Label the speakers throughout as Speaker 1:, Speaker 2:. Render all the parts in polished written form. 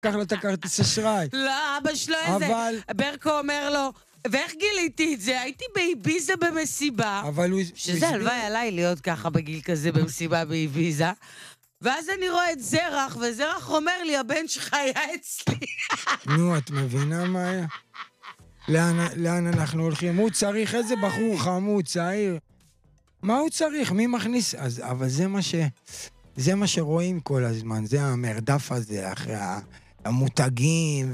Speaker 1: קח לו את הכרטיס אשראי.
Speaker 2: לא, אבא שלו איזה... ברקו אומר לו, ואיך גיליתי את זה? הייתי באיביזה במסיבה.
Speaker 1: אבל הוא...
Speaker 2: שזה הלוואי עליי להיות ככה בגיל כזה במסיבה באיביזה. ואז אני רואה את זרח, וזרח אומר לי, הבן שלך היה אצלי.
Speaker 1: נו, את מבינה מה היה? לאן אנחנו הולכים? הוא צריך איזה בחור חמוד, צעיר. מה הוא צריך? מי מכניס? אבל זה מה שרואים כל הזמן, זה המרדף הזה, אחרי המותגים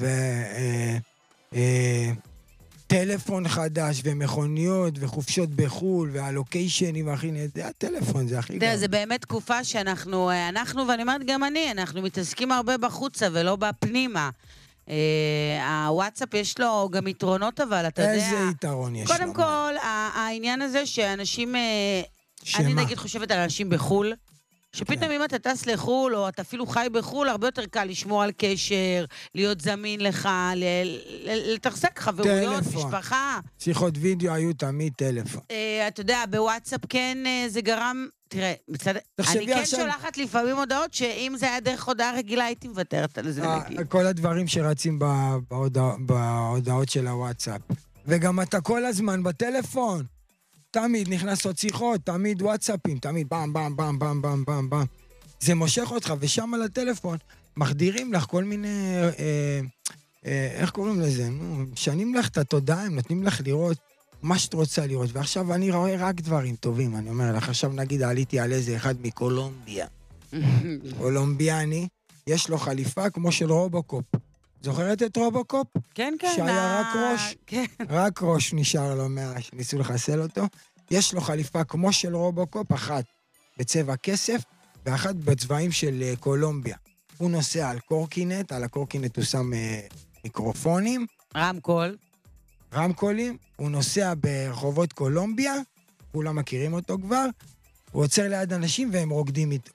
Speaker 1: טלפון חדש ומכוניות וחופשות בחול והלוקיישנים והכי נהד, זה הטלפון, זה הכי גדול.
Speaker 2: זה באמת תקופה שאנחנו, ואני אומרת גם אנחנו מתעסקים הרבה בחוצה ולא בפנימה. הוואטסאפ יש לו גם יתרונות, אבל אתה יודע...
Speaker 1: איזה יתרון יש לו?
Speaker 2: קודם כל, העניין הזה שאנשים... אני נגיד חושבת על אנשים בחול, שפתאום אם אתה טס לחול, או אתה אפילו חי בחול, הרבה יותר קל לשמור על קשר, להיות זמין לך, לתחזק חברויות, משפחה.
Speaker 1: שיחות וידאו היו תמיד טלפון.
Speaker 2: אתה יודע, בוואטסאפ כן זה גרם... תראה, אני כן שולחת לפעמים הודעות, שאם זה היה דרך הודעה רגילה, הייתי מוותרת על זה נגיד.
Speaker 1: כל הדברים שרצים בהודעות של הוואטסאפ. וגם אתה כל הזמן בטלפון. תמיד נכנס עוד שיחות, תמיד וואטסאפים, תמיד בם, בם, בם, בם, בם, בם, בם. זה מושך אותך, ושם על הטלפון מחדירים לך כל מיני, איך קוראים לזה? משנים לך את התודעה, הם נותנים לך לראות מה שאת רוצה לראות, ועכשיו אני רואה רק דברים טובים, אני אומר לך, עכשיו נגיד עליתי על איזה אחד מקולומביה. קולומביאני, יש לו חליפה כמו של רובוקופ. זוכרת את רובוקופ?
Speaker 2: כן, כן.
Speaker 1: שהיה רק ראש? כן. רק ראש נשאר לו ניסו לחסל אותו. יש לו חליפה כמו של רובוקופ, אחת בצבע כסף, ואחת בצבעים של קולומביה. הוא נוסע על קורקינט, על הקורקינט הוא שם מיקרופונים. רמקולים. הוא נוסע ברחובות קולומביה, כולם מכירים אותו כבר, הוא עוצר ליד אנשים והם רוקדים איתו.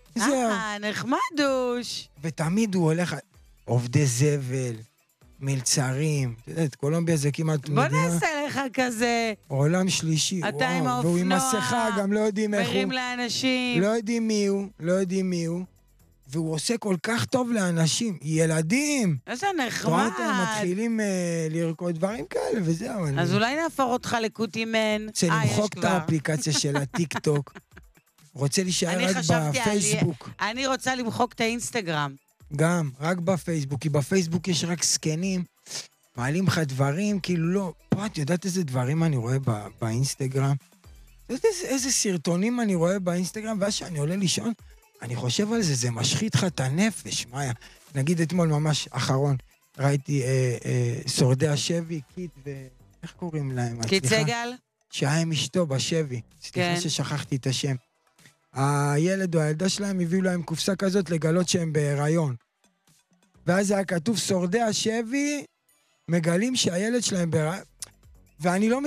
Speaker 2: נחמדוש.
Speaker 1: ותמיד הוא הולך... עובדי זבל, מלצרים, אתה יודע, קולומביה זה כמעט
Speaker 2: בוא נעשה לך כזה.
Speaker 1: עולם שלישי,
Speaker 2: אתה עם האופנוע.
Speaker 1: והוא עם מסכה, גם לא יודעים איך הוא.
Speaker 2: מרים לאנשים.
Speaker 1: לא יודעים מי הוא, והוא עושה כל כך טוב לאנשים, ילדים.
Speaker 2: איזה נחמד.
Speaker 1: הם מתחילים לרקוד דברים כאלה, וזהו.
Speaker 2: אז אולי נהפוך אותך לקוטימן.
Speaker 1: רוצה למחוק את האפליקציה של הטיק טוק. רוצה להישאר רק בפייסבוק.
Speaker 2: אני רוצה למחוק את האינסטגרם.
Speaker 1: גם, רק בפייסבוק, כי בפייסבוק יש רק סקנים, מעלים לך דברים, כאילו לא, פה את יודעת איזה דברים אני רואה באינסטגרם? איזה סרטונים אני רואה באינסטגרם, ואז שאני עולה לישון, אני חושב על זה, זה משחית לך את הנפש, מאיה. נגיד אתמול ממש אחרון, ראיתי שורדי השבי, קיט איך קוראים להם?
Speaker 2: קיט סגל?
Speaker 1: שהיה עם אשתו בשבי, סליחה ששכחתי את השם. הילד או הילדה שלהם הביאו להם קופסה כזאת לגלות שהם בהיריון. ואז היה כתוב, שורדי השבי מגלים שהילד שלהם בהיריון. ואני לא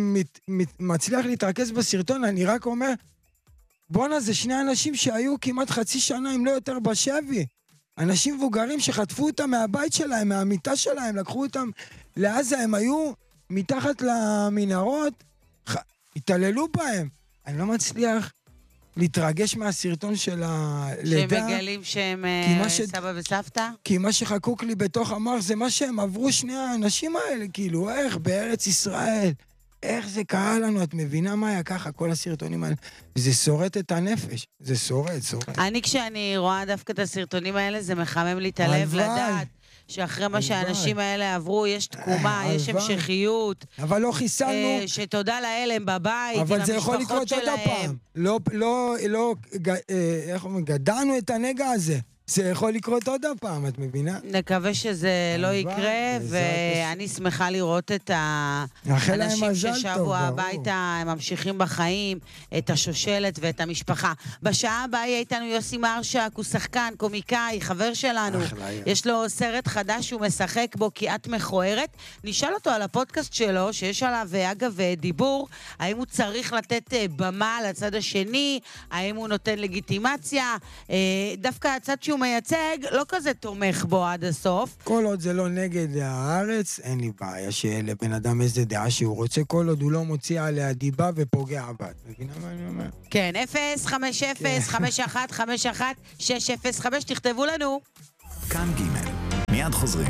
Speaker 1: מצליח להתרכז בסרטון, אני רק אומר, בונה, זה שני אנשים שהיו כמעט חצי שנה, אם לא יותר בשבי. אנשים מבוגרים שחטפו אותם מהבית שלהם, מהמיטה שלהם, לקחו אותם לעזה, הם היו מתחת למנהרות, התעללו בהם. אני לא מצליח להתרגש מהסרטון של הלידה.
Speaker 2: שהם מגלים שהם סבא וסבתא?
Speaker 1: כי מה שחקוק לי בתוך המוח זה מה שהם עברו שני האנשים האלה, כאילו, איך בארץ ישראל, איך זה קרה לנו, את מבינה מה היה ככה, כל הסרטונים האלה, זה שורט את הנפש, זה שורט.
Speaker 2: אני כשאני רואה דווקא את הסרטונים האלה, זה מחמם לי את הלב לדעת. שאחרי מה שהאנשים האלה עברו, יש תקומה, יש המשכיות.
Speaker 1: אבל לא חיסלנו.
Speaker 2: שתודה לאל, הם בבית,
Speaker 1: אבל זה יכול לקרות עוד הפעם. לא, איך אומרים, גדענו את הנגע הזה. זה יכול לקרות עוד הפעם, את מבינה?
Speaker 2: נקווה שזה לא יקרה, ואני שמחה לראות את האנשים ששבו הביתה, הם ממשיכים בחיים, את השושלת ואת המשפחה. בשעה הבאה יהיה איתנו יוסי מרשק, הוא שחקן, קומיקאי, חבר שלנו. יש לו סרט חדש שהוא משחק בו כי את מכוערת. נשאל אותו על הפודקאסט שלו, שיש עליו, אגב, דיבור, האם הוא צריך לתת במה לצד השני, האם הוא נותן לגיטימציה, דווקא הצד שהוא מייצג, לא כזה תומך בו עד הסוף.
Speaker 1: כל עוד זה לא נגד הארץ, אין לי בעיה שלבן אדם איזה דעה שהוא רוצה, כל עוד הוא לא מוציא עליה דיבה ופוגע בת. מבינה מה אני אומר?
Speaker 2: כן, 050-5151-605, תכתבו לנו.
Speaker 3: כאן ג' מיד חוזרים.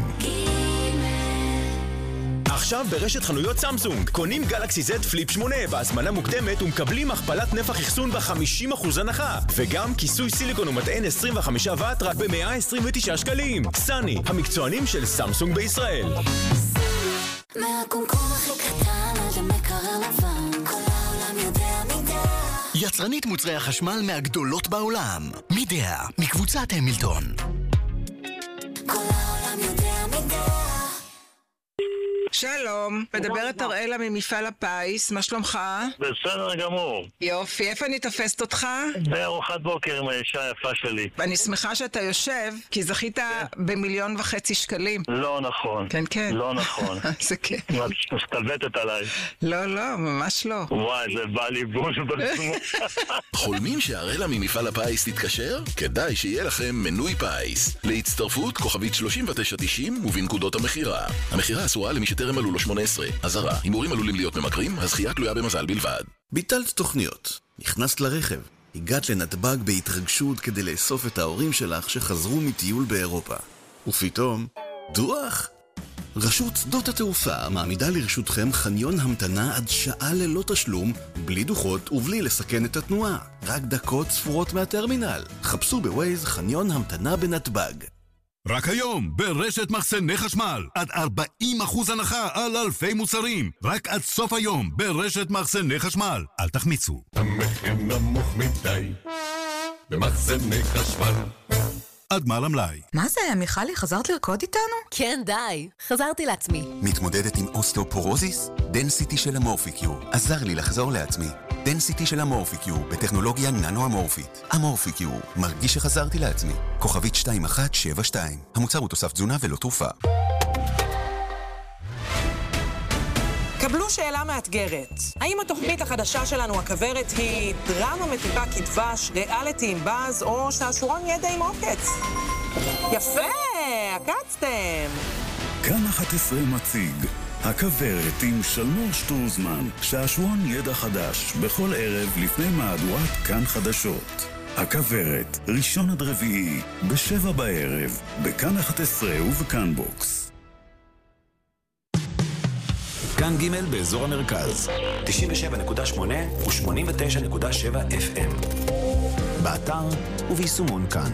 Speaker 4: עכשיו ברשת חנויות סמסונג, קונים גלקסי Z פליפ 8 בהזמנה מוקדמת ומקבלים הכפלת נפח אחסון ב-50% הנחה, וגם כיסוי סיליקון ומטען 25 וואט רק ב-129 שקלים. סני, המקצוענים של סמסונג בישראל.
Speaker 5: מהקומקום הכי קטן עד המקרר לבן, כל העולם יודע מידע.
Speaker 3: יצרנית מוצרי החשמל מהגדולות בעולם, מידע, מקבוצת המילטון.
Speaker 5: כל העולם יודע מידע.
Speaker 6: שלום, מדברת אראלה ממפעל הפיס, מה שלומך?
Speaker 7: בסדר גמור.
Speaker 6: יופי, איפה אני תופסת אותך?
Speaker 7: בארוחת בוקר עם האישה היפה שלי.
Speaker 6: אני שמחה שאתה יושב, כי זכית ב1.5 שקלים.
Speaker 7: לא נכון.
Speaker 6: כן, כן.
Speaker 7: לא נכון.
Speaker 6: זה כן.
Speaker 7: את מסתלבטת עליי.
Speaker 6: לא, ממש לא.
Speaker 7: וואי, זה בא לי בוש בעצמו.
Speaker 3: חולמים שאראלה ממפעל הפיס תתקשר? כדאי שיהיה לכם מנוי פיס. להצטרפות כוכבית 3990 ובנקודות המחירה. המחירה אסורה למי שטרם מלאו לו 18. אזהרה, הימורים עלולים להיות ממכרים, הזכייה תלויה במזל בלבד.
Speaker 8: ביטלת תוכניות, נכנסת לרכב, הגעת לנתב"ג בהתרגשות כדי לאסוף את ההורים שלך שחזרו מטיול באירופה. ופתאום, דוח! רשות שדות התעופה מעמידה לרשותכם חניון המתנה עד שעה ללא תשלום, בלי דוחות ובלי לסכן את התנועה. רק דקות ספורות מהטרמינל. חפשו בווייז חניון המתנה בנתב"ג.
Speaker 9: רק היום, ברשת מחסני חשמל, עד 40% הנחה על אלפי מוצרים. רק עד סוף היום, ברשת מחסני חשמל. אל תחמיצו.
Speaker 10: המחיר נמוך מדי, במחסני חשמל.
Speaker 9: עד מה למלאי.
Speaker 11: מה זה, מיכלי, חזרת לרקוד איתנו?
Speaker 12: כן, די. חזרתי לעצמי.
Speaker 13: מתמודדת עם אוסטאופורוזיס? דנסיטי של אמורפיקיו עזר לי לחזור לעצמי. דנסיטי של אמורפיקיו בטכנולוגיה ננו-אמורפית. אמורפיקיו, מרגיש שחזרתי לעצמי. כוכבית 2172. המוצר הוא תוסף תזונה ולא תרופה.
Speaker 14: קבלו שאלה מאתגרת. האם התוכנית החדשה שלנו, הכברת, היא דרמה מטיפה כדבש, ריאליטי עם באז, או שעשורון ידע עם עוקץ? יפה, עקצתם.
Speaker 15: כאן 11 מציג הכברת עם שלמור שטרוזמן, שעשורון ידע חדש, בכל ערב לפני מהדורת כאן חדשות. הכברת, ראשון עד רביעי, ב7 בערב, בכאן 11 ובכאן בוקס.
Speaker 3: כאן ג' באזור המרכז, 97.8 ו-89.7 FM. באתר וביישומון כאן.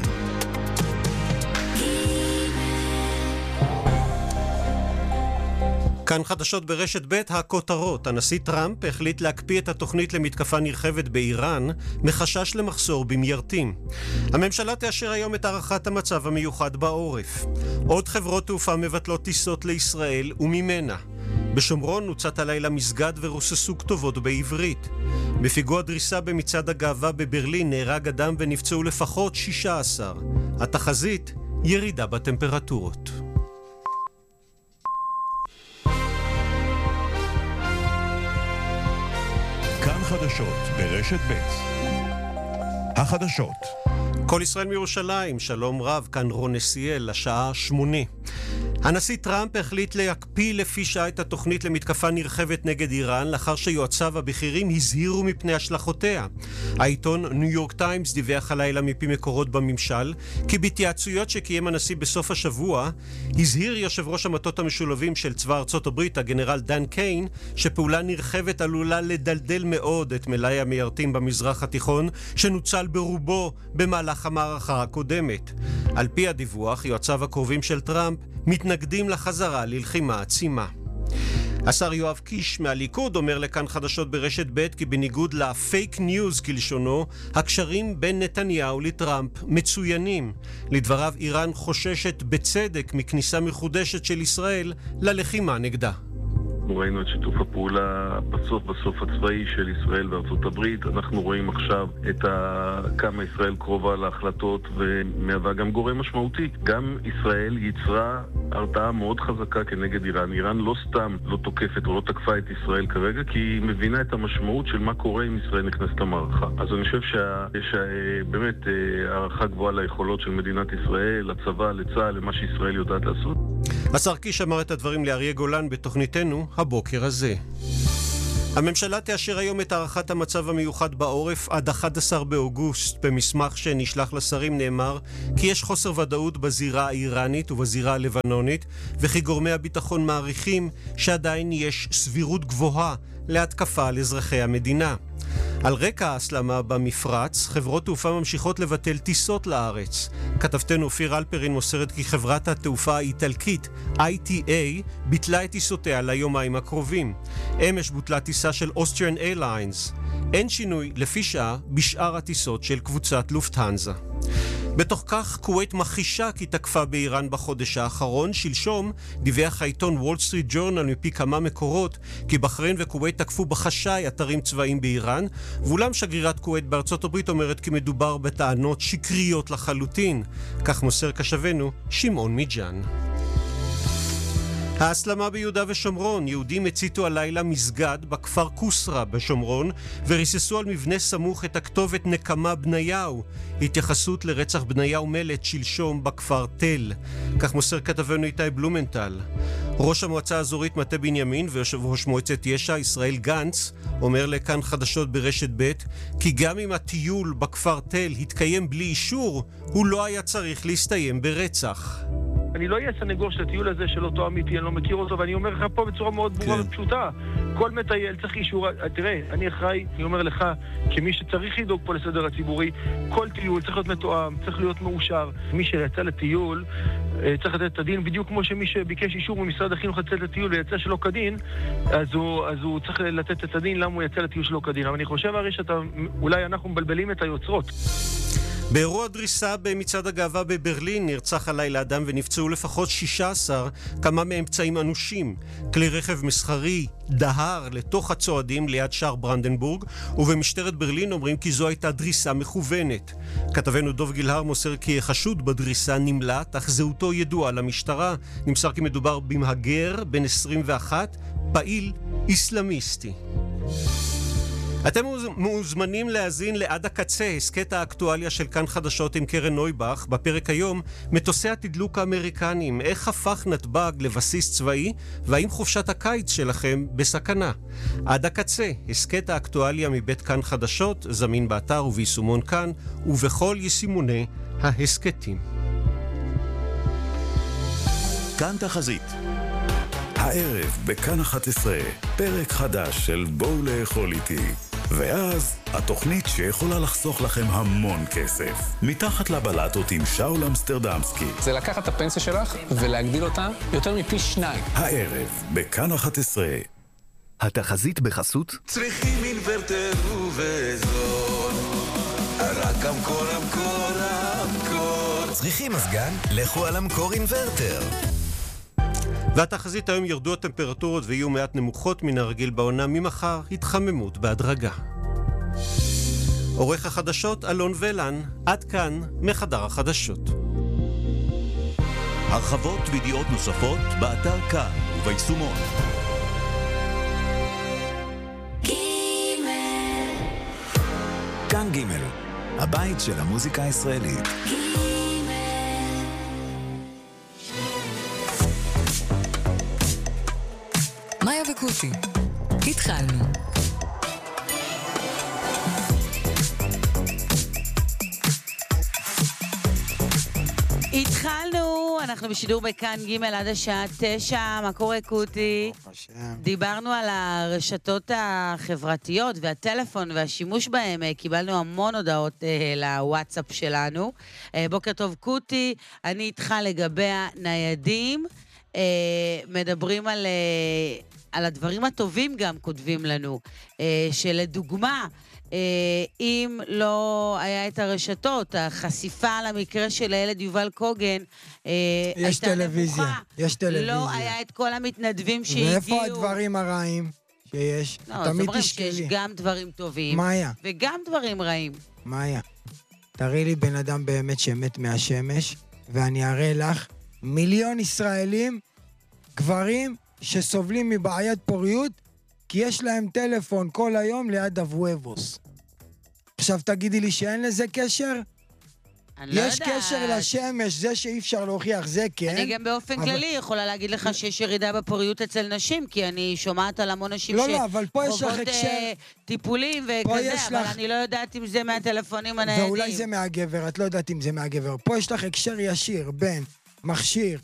Speaker 16: כאן חדשות ברשת ב' הכותרות. הנשיא טראמפ החליט להקפיא את התוכנית למתקפה נרחבת באיראן, מחשש למחסור במיירטים. הממשלה תאשר היום את הארכת המצב המיוחד בעורף. עוד חברות תעופה מבטלות טיסות לישראל וממנה. בשומרון נוצת הלילה מסגד ורוססו כתובות בעברית. בפיגוע דריסה במצעד הגאווה בברלין נהרג אדם ונפצעו לפחות 16. התחזית, ירידה בטמפרטורות.
Speaker 9: כאן חדשות ברשת ב' החדשות.
Speaker 16: כל ישראל מירושלים, שלום רב, כאן רון נסיאל, השעה 8. הנשיא טראמפ החליט להקפיא לפי שעה את התוכנית למתקפה נרחבת נגד איראן, לאחר שיועציו הבכירים הזהירו מפני השלכותיה. העיתון ניו יורק טיימס דיווח הלילה מפי מקורות בממשל, כי בהתייעצויות שקיים הנשיא בסוף השבוע, הזהיר יושב ראש המטות המשולבים של צבא ארצות הברית, הגנרל דן קיין, שפעולה נרחבת עלולה לדלדל מאוד את מלאי המיירטים במזרח התיכון, שנוצל ברובו במהלך המערכה הקודמת. על פי הדיווח, יועציו הקרובים של טראמפ מתנגדים לחזרה ללחימה עצימה. השר יואב קיש מהליכוד אומר לכאן חדשות ברשת ב' כי בניגוד לפייק ניוז כלשונו, הקשרים בין נתניהו לטראמפ מצוינים. לדבריו, איראן חוששת בצדק מכניסה מחודשת של ישראל ללחימה נגדה.
Speaker 17: ראינו את שיתוף הפעולה בסוף הצבאי של ישראל וארצות הברית. אנחנו רואים עכשיו כמה ישראל קרובה להחלטות ומהווה גם גורם משמעותי. גם ישראל יצרה הרתעה מאוד חזקה כנגד איראן. איראן לא סתם לא תוקפת או לא תקפה את ישראל כרגע, כי היא מבינה את המשמעות של מה קורה אם ישראל נכנסת למערכה. אז אני חושב שיש באמת הערכה גבוהה ליכולות של מדינת ישראל, לצבא, לצה"ל, למה שישראל יודעת לעשות.
Speaker 16: השר קיש אמר את הדברים לאריה גולן בתוכניתנו הבוקר הזה. הממשלה תאשר היום את הארכת המצב המיוחד בעורף עד 11 באוגוסט. במסמך שנשלח לשרים נאמר כי יש חוסר ודאות בזירה האיראנית ובזירה הלבנונית, וכי גורמי הביטחון מעריכים שעדיין יש סבירות גבוהה להתקפה על אזרחי המדינה. על רקע ההסלמה במפרץ, חברות תעופה ממשיכות לבטל טיסות לארץ. כתבתנו אופיר אלפרין מוסרת כי חברת התעופה האיטלקית ITA ביטלה את טיסותיה ליומיים הקרובים. אמש בוטלה טיסה של Austrian Airlines. אין שינוי לפי שעה בשאר הטיסות של קבוצת לופטהנזה. בתוך כך, כווית מכחישה כי תקפה באיראן בחודש האחרון. שלשום דיווח העיתון וול סטריט ג'ורנל מפי כמה מקורות כי בחריין וכווית תקפו בחשאי אתרים צבאיים באיראן, ואולם שגרירת כווית בארצות הברית אומרת כי מדובר בטענות שקריות לחלוטין. כך מוסר קשבנו שמעון מיג'אן. ההסלמה ביהודה ושומרון. יהודים הציתו הלילה מסגד בכפר קוסרה בשומרון וריססו על מבנה סמוך את הכתובת נקמה בניהו, התייחסות לרצח בניהו מלט שלשום בכפר תל. כך מוסר כתבנו איתי בלומנטל. ראש המועצה האזורית מטה בנימין ויושב ראש מועצת יש"ע ישראל גנץ אומר לכאן חדשות ברשת ב' כי גם אם הטיול בכפר תל התקיים בלי אישור, הוא לא היה צריך להסתיים ברצח.
Speaker 18: אני לא אהיה סנגור של הטיול הזה של אותו אמיתי, אני לא מכיר אותו, ואני אומר לך פה בצורה מאוד ברורה ופשוטה. כל מטייל צריך אישור, תראה, אני אחראי, אני אומר לך, כמי שצריך לדאוג פה לסדר הציבורי, כל טיול צריך להיות מתואם, צריך להיות מאושר. מי שיצא לטיול, צריך לתת את הדין, בדיוק כמו שמי שביקש אישור ממשרד החינוך לצאת לטיול ויצא שלא כדין, אז הוא צריך לתת את הדין למה הוא יצא לטיול שלא כדין. אבל אני חושב הרי אולי אנחנו מבלבלים את היוצרות.
Speaker 16: באירוע דריסה במצעד הגאווה בברלין נרצח הלילה אדם ונפצעו לפחות 16, כמה מאמצעים אנושים. כלי רכב מסחרי דהר לתוך הצועדים ליד שער ברנדנבורג, ובמשטרת ברלין אומרים כי זו הייתה דריסה מכוונת. כתבנו דוב גילהר מוסר כי חשוד בדריסה נמלט, אך זהותו ידועה למשטרה. נמסר כי מדובר במהגר בן 21, פעיל איסלאמיסטי. אתם מוזמנים להאזין לעד הקצה, הסקט האקטואליה של כאן חדשות עם קרן נויבך. בפרק היום, מטוסי התדלוק האמריקנים, איך הפך נתב"ג לבסיס צבאי, והאם חופשת הקיץ שלכם בסכנה. עד הקצה, הסקט האקטואליה מבית כאן חדשות, זמין באתר וביישומון כאן, ובכל יישומוני ההסקטים.
Speaker 15: כאן תחזית. הערב בכאן 11, פרק חדש של בואו לאכול איתי. ואז התוכנית שיכולה לחסוך לכם המון כסף. מתחת לבלטות עם שאול אמסטרדמסקי.
Speaker 19: זה לקחת את הפנסיה שלך ולהגדיל אותה יותר מפי 2.
Speaker 15: הערב בכאן 11.
Speaker 8: התחזית בחסות
Speaker 20: צריכים אינוורטר ובזול, רק המקור. צריכים מזגן? לכו על המקור אינוורטר.
Speaker 16: והתחזית היום ירדו הטמפרטורות ויהיו מעט נמוכות מן הרגיל בעונה. ממחר התחממות בהדרגה. עורך החדשות אלון ולן, עד כאן מחדר החדשות.
Speaker 9: הרחבות וידיעות נוספות באתר כאן וביישומון.
Speaker 20: כאן ג' הבית של המוזיקה הישראלית.
Speaker 11: מאיה וקוטי, התחלנו.
Speaker 2: התחלנו, אנחנו בשידור בכאן ג' עד השעה 9, מה קורה קוטי? דיברנו על הרשתות החברתיות והטלפון והשימוש בהם, קיבלנו המון הודעות לוואטסאפ שלנו. בוקר טוב קוטי, אני איתך לגבי הניידים, מדברים על הדברים הטובים גם כותבים לנו, שלדוגמה, אם לא היה את הרשתות, החשיפה על המקרה של הילד יובל קוגן,
Speaker 1: יש טלוויזיה, יש טלוויזיה.
Speaker 2: לא היה את כל המתנדבים שהגיעו.
Speaker 1: ואיפה הדברים הרעים שיש? תמיד תשקלי.
Speaker 2: שיש גם דברים טובים.
Speaker 1: מאיה.
Speaker 2: וגם דברים רעים.
Speaker 1: מאיה, תראי לי בן אדם באמת שמת מהשמש, ואני אראה לך מיליון ישראלים, גברים שסובלים מבעיית פוריות, כי יש להם טלפון כל היום ליד אבואבוס. עכשיו תגידי לי שאין לזה קשר? יש קשר לשמש, זה שאי אפשר להוכיח, זה כן.
Speaker 2: אני גם באופן כללי יכולה להגיד לך שיש ירידה בפוריות אצל נשים, כי אני שומעת על המון נשים שחוות טיפולים וכזה, אבל אני לא יודעת אם זה מהטלפונים הניידים.
Speaker 1: ואולי זה מהגבר, את לא יודעת אם זה מהגבר. פה יש לך הקשר ישיר בין מכשיר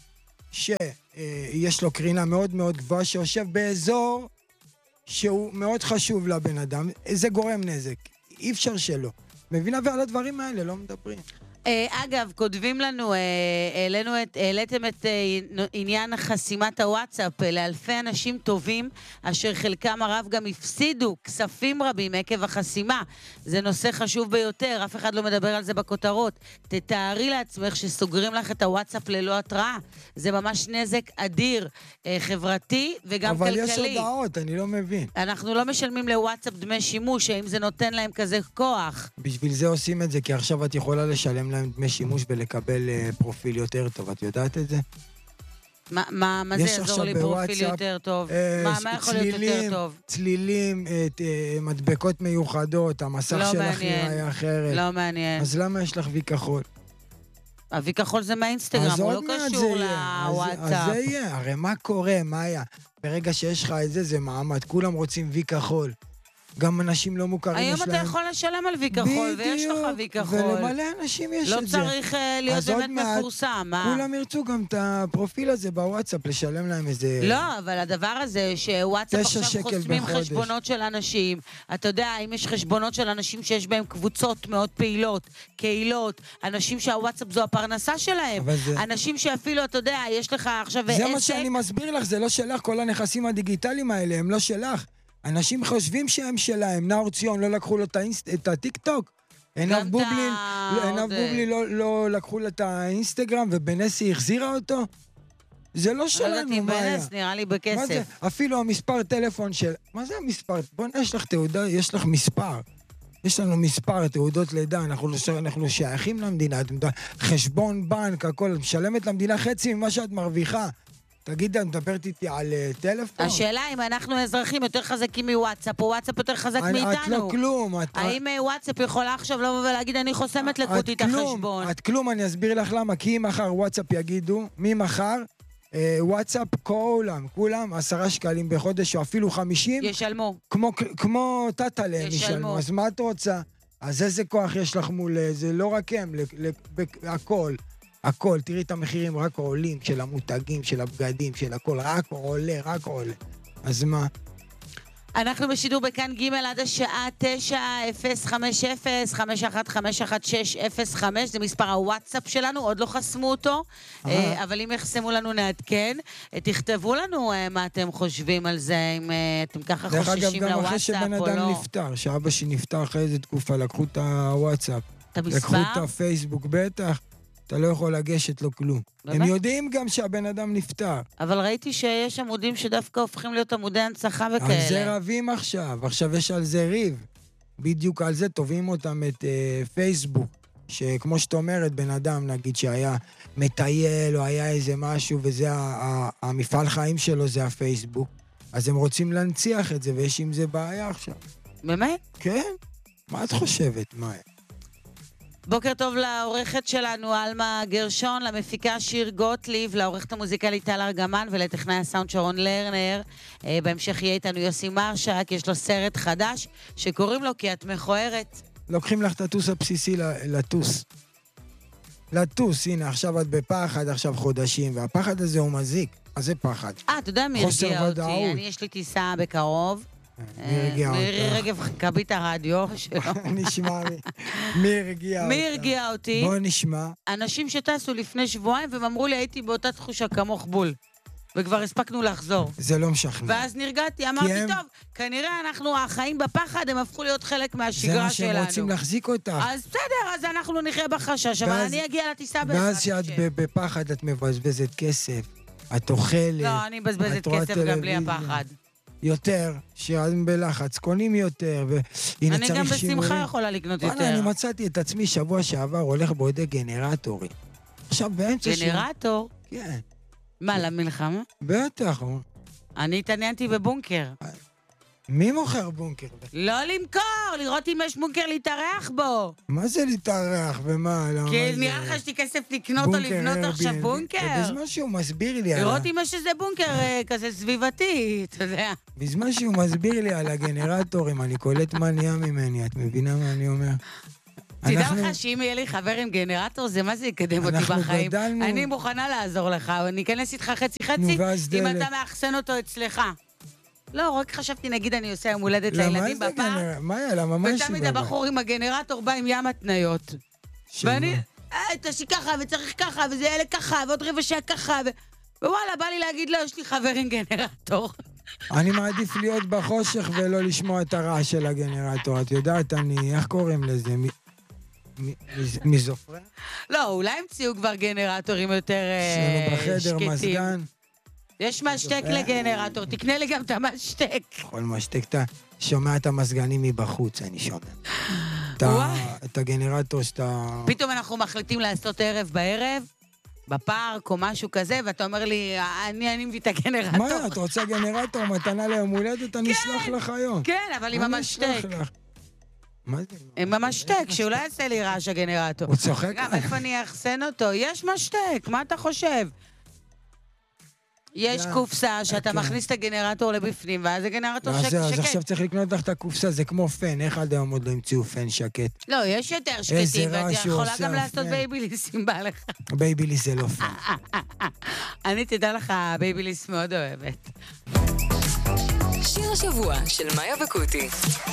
Speaker 1: שיש לו קרינה מאוד מאוד גבוהה, שיושב באזור שהוא מאוד חשוב לבן אדם, זה גורם נזק, אי אפשר שלא. מבינה, ועל הדברים האלה לא מדברים.
Speaker 2: אגב, כותבים לנו, העליתם את עניין חסימת הוואטסאפ לאלפי אנשים טובים, אשר חלקם הרב גם הפסידו כספים רבים עקב החסימה. זה נושא חשוב ביותר, אף אחד לא מדבר על זה בכותרות. תתארי לעצמך שסוגרים לך את הוואטסאפ ללא התראה. זה ממש נזק אדיר, חברתי וגם
Speaker 1: אבל
Speaker 2: כלכלי.
Speaker 1: אבל יש הודעות, אני לא מבין.
Speaker 2: אנחנו לא משלמים לוואטסאפ דמי שימוש, האם זה נותן להם כזה כוח?
Speaker 1: בשביל זה עושים את זה, כי עכשיו את יכולה לשלם להם דמי שימוש ולקבל פרופיל יותר טוב, את יודעת את זה?
Speaker 2: מה זה יעזור לי פרופיל יותר טוב? מה יכול להיות יותר טוב?
Speaker 1: צלילים, מדבקות מיוחדות, המסך שלך יראה אחרת.
Speaker 2: לא מעניין.
Speaker 1: אז למה יש לך וי כחול?
Speaker 2: הוי כחול זה מהאינסטגרם, הוא לא קשור לוואטסאפ.
Speaker 1: אז זה יהיה, הרי מה קורה, מה היה? ברגע שיש לך את זה, זה מעמד, כולם רוצים וי כחול. גם אנשים לא מוכרים יש להם.
Speaker 2: היום אתה יכול לשלם על וי כחול, ויש לך וי כחול.
Speaker 1: ולמלא אנשים יש את זה.
Speaker 2: לא צריך להיות באמת מפורסם.
Speaker 1: כולם ירצו גם את הפרופיל הזה בוואטסאפ, לשלם להם איזה...
Speaker 2: לא, אבל הדבר הזה שוואטסאפ עכשיו חוסמים חשבונות של אנשים. אתה יודע, אם יש חשבונות של אנשים שיש בהם קבוצות מאוד פעילות, קהילות, אנשים שהוואטסאפ זו הפרנסה שלהם, אנשים שאפילו, אתה יודע, יש לך עכשיו עסק...
Speaker 1: זה מה שאני מסביר לך, זה לא שלך, כל הנכסים הדיגיטליים האלה, הם לא שלך. אנשים חושבים שהם שלהם. נאור ציון לא לקחו לו את הטיק-טוק. עינב בובלי לא לקחו לו את האינסטגרם, ובנסי החזירה אותו. זה לא שלנו, מה היה?
Speaker 2: בנס נראה לי בכסף.
Speaker 1: אפילו המספר טלפון של... מה זה המספר? בוא יש לך תעודה, יש לך מספר. יש לנו מספר תעודות לידה, אנחנו שייכים למדינה, חשבון בנק, הכל, משלמת למדינה חצי ממה שאת מרוויחה. תגיד, את מדברת איתי על טלפון?
Speaker 2: השאלה אם אנחנו אזרחים יותר חזקים מוואטסאפ, או וואטסאפ יותר חזק מאיתנו.
Speaker 1: את לא כלום.
Speaker 2: האם וואטסאפ יכולה עכשיו לבוא ולהגיד, אני חוסמת לקוטי את החשבון?
Speaker 1: את כלום, אני אסביר לך למה. כי אם מחר וואטסאפ יגידו, מי מחר? וואטסאפ, כולם 10 שקלים בחודש, או אפילו 50.
Speaker 2: ישלמו.
Speaker 1: כמו טאטלה הם ישלמו. אז מה את רוצה? אז איזה כוח יש לך מול זה? לא רק הם, הכל. הכל, תראי את המחירים רק עולים, של המותגים, של הבגדים, של הכל, רק עולה. אז מה?
Speaker 2: אנחנו בשידור בכאן ג' עד השעה 9:050-5151-605, זה מספר הוואטסאפ שלנו, עוד לא חסמו אותו, אבל אם יחסמו לנו נעדכן, תכתבו לנו מה אתם חושבים על זה, אם אתם ככה חוששים לוואטסאפ או לא. דרך אגב, גם אחרי שבן אדם נפטר, שאבא שנפטר אחרי איזה תקופה, לקחו את הוואטסאפ, לקחו את הפייסבוק, בטח. אתה לא יכול לגשת לו כלום. באמת? הם יודעים גם שהבן אדם נפטר. אבל ראיתי שיש עמודים שדווקא הופכים להיות עמודי הנצחה וכאלה.
Speaker 1: על זה רבים עכשיו. עכשיו יש על זה ריב. בדיוק על זה תובעים אותם את פייסבוק. שכמו שאת אומרת, בן אדם, נגיד שהיה מטייל או היה איזה משהו, וזה המפעל חיים שלו, זה הפייסבוק. אז הם רוצים להנציח את זה, ויש עם זה בעיה עכשיו.
Speaker 2: באמת?
Speaker 1: כן. מה את חושבת, מאיה?
Speaker 2: בוקר טוב לעורכת שלנו, אלמה גרשון, למפיקה שיר גוטליב, לעורכת המוזיקלית טל ארגמן ולטכנאי הסאונד שרון לרנר. בהמשך יהיה איתנו יוסי מרשק, יש לו סרט חדש שקוראים לו כי את מכוערת.
Speaker 1: לוקחים לך את הטוס הבסיסי לטוס, הנה, עכשיו את בפחד, עכשיו חודשים, והפחד הזה הוא מזיק. אז זה פחד.
Speaker 2: אתה יודע מי הרגיע אותי? יש לי טיסה בקרוב. מירי רגב חכה את הרדיו שלו.
Speaker 1: נשמע מי הרגיע אותי? בוא נשמע.
Speaker 2: אנשים שטסו לפני שבועיים והם אמרו לי הייתי באותה תחושה כמוך בול וכבר הספקנו לחזור.
Speaker 1: זה לא משכנע.
Speaker 2: ואז נרגעתי, אמרתי טוב, כנראה אנחנו החיים בפחד, הם הפכו להיות חלק מהשגרה שלנו.
Speaker 1: זה מה שהם רוצים להחזיק אותך.
Speaker 2: אז בסדר, אז אנחנו נחיה בחשש, אבל אני אגיע לטיסה בעזרת
Speaker 1: ואז שאת בפחד את מבזבזת כסף, את אוכלת.
Speaker 2: לא, אני מבזבזת כסף גם בלי הפחד.
Speaker 1: יותר, שהם בלחץ, קונים יותר, והנה
Speaker 2: אני גם בשמחה יכולה לקנות יותר.
Speaker 1: אני מצאתי את עצמי שבוע שעבר, הולך בודק גנרטורים. עכשיו באמצע
Speaker 2: גנרטור?
Speaker 1: כן.
Speaker 2: מה, למלחמה?
Speaker 1: בטח.
Speaker 2: אני התעניינתי בבונקר.
Speaker 1: מי מוכר בונקר?
Speaker 2: לא למכור, לראות אם יש בונקר להתארח בו.
Speaker 1: מה זה להתארח ומה?
Speaker 2: כי נראה לך שתי כסף לקנות או לבנות עכשיו בונקר?
Speaker 1: בזמן שהוא מסביר לי
Speaker 2: לראות אם יש איזה בונקר כזה סביבתי, אתה יודע.
Speaker 1: בזמן שהוא מסביר לי על הגנרטורים, אני קולט מה נהיה ממני, את מבינה מה אני אומר?
Speaker 2: תדע לך שאם יהיה לי חבר עם גנרטור, זה מה זה יקדם אותי בחיים. אני מוכנה לעזור לך, אני אכנס איתך חצי-חצי, אם אתה מאחסן אותו אצלך. לא, רק חשבתי, נגיד אני עושה יום הולדת לילדים בפארק.
Speaker 1: מה היה? למה מה יש לי
Speaker 2: ותמיד הבחור עם הגנרטור בא עם ים התניות. ואני, תעשי ככה וצריך ככה, וזה יהיה ככה, ועוד רבע שעה ככה, ווואלה, בא לי להגיד לו, יש לי חבר עם גנרטור.
Speaker 1: אני מעדיף להיות בחושך ולא לשמוע את הרעש של הגנרטור. את יודעת, איך קוראים לזה? מיזופרניה?
Speaker 2: לא, אולי המציאו כבר גנרטורים יותר שקטים.
Speaker 1: בחדר מזגן.
Speaker 2: יש משתק לגנרטור, תקנה לי גם את המשתק.
Speaker 1: כל משתק, אתה שומע את המזגנים מבחוץ, אני שומע. את הגנרטור שאתה...
Speaker 2: פתאום אנחנו מחליטים לעשות ערב בערב, בפארק או משהו כזה, ואתה אומר לי, אני מביא את הגנרטור.
Speaker 1: מה, את רוצה גנרטור, מתנה ליום הולדת, אני אשלח לך היום.
Speaker 2: כן, אבל עם המשתק.
Speaker 1: מה זה?
Speaker 2: עם המשתק, שאולי יעשה לי רעש הגנרטור.
Speaker 1: הוא צוחק?
Speaker 2: גם איפה אני אחסן אותו? יש משתק, מה אתה חושב? יש קופסה שאתה מכניס את הגנרטור לבפנים, ואז הגנרטור שקט.
Speaker 1: אז עכשיו צריך לקנות לך את הקופסה, זה כמו פן, איך עד היום עוד לא המציאו פן שקט?
Speaker 2: לא, יש יותר שקטים, ואתה יכולה גם לעשות בייביליס אם בא לך.
Speaker 1: בייביליס זה לא פן.
Speaker 2: אני תדע לך, בייביליס מאוד אוהבת.
Speaker 11: שיר השבוע של מאיה וקוטי.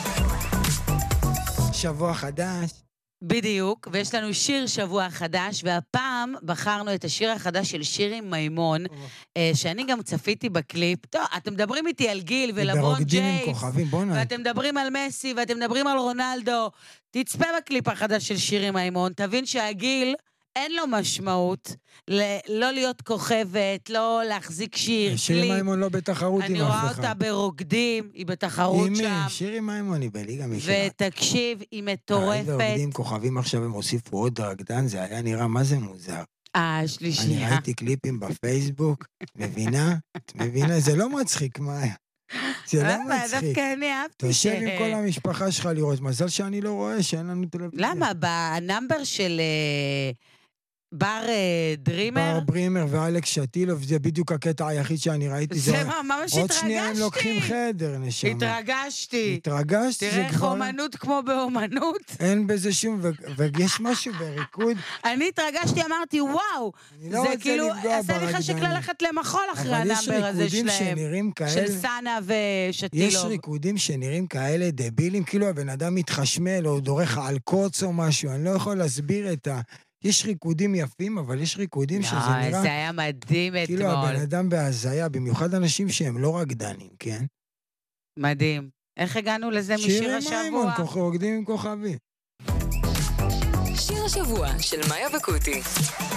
Speaker 1: שבוע חדש.
Speaker 2: בדיוק, ויש לנו שיר שבוע חדש, והפעם בחרנו את השיר החדש של שירי מימון, שאני גם צפיתי בקליפ. טוב, אתם מדברים איתי על גיל ולברון ג'יימס, ואתם מדברים על מסי, ואתם מדברים על רונלדו. תצפה בקליפ החדש של שירי מימון, תבין שהגיל אין לו משמעות, לא להיות כוכבת, לא להחזיק שיר,
Speaker 1: שירי מימון לא בתחרות עם אף אחד.
Speaker 2: אני רואה אותה ברוקדים, היא בתחרות שם.
Speaker 1: עם מי? שירי מימון היא בליגה משנה.
Speaker 2: ותקשיב, היא מטורפת.
Speaker 1: ורוקדים כוכבים עכשיו, הם הוסיפו עוד רקדן, זה היה נראה מה זה מוזר.
Speaker 2: שלישייה.
Speaker 1: אני ראיתי קליפים בפייסבוק, מבינה? את מבינה? זה לא מצחיק, מאיה. זה לא מצחיק.
Speaker 2: דווקא אני אהבתי
Speaker 1: תושב עם כל המשפחה שלך לראות. מזל שאני לא רואה, שאין לנו טלוויזיה.
Speaker 2: למה? בנאמבר של בר דרימר?
Speaker 1: בר ברימר ואלכס שטילוב, זה בדיוק הקטע היחיד שאני ראיתי.
Speaker 2: זה ממש התרגשתי.
Speaker 1: עוד שנייה הם לוקחים חדר, נשמה.
Speaker 2: התרגשתי.
Speaker 1: התרגשתי.
Speaker 2: תראה איך אומנות כמו באומנות.
Speaker 1: אין בזה שום, ויש משהו בריקוד.
Speaker 2: אני התרגשתי, אמרתי, וואו. זה כאילו, עשה לי חשק ללכת למחול אחרי הנאמבר הזה שלהם. של סאנה ושטילוב.
Speaker 1: יש ריקודים שנראים כאלה דבילים, כאילו הבן אדם מתחשמל או דורך על קוץ או משהו, אני לא יכול להסביר את ה... יש ריקודים יפים, אבל יש ריקודים שזה נראה...
Speaker 2: זה היה מדהים אתמול.
Speaker 1: כאילו הבן אדם בהזיה, במיוחד אנשים שהם לא רקדנים, כן?
Speaker 2: מדהים. איך הגענו לזה משיר השבוע?
Speaker 1: שירי מימון, רוקדים עם כוכבי.
Speaker 11: שיר השבוע של מאיה וקוטי.